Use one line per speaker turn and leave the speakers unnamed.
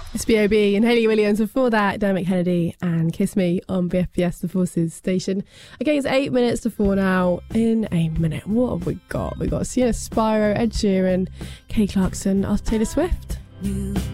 It's B.O.B. and Hayley Williams. Before that, Dermot Kennedy and Kiss Me on BFBS, the Forces station. Okay, it's 8 minutes to 4 now. In a minute, what have we got? We've got Sienna Spyro, Ed Sheeran, Kay Clarkson, Taylor Swift.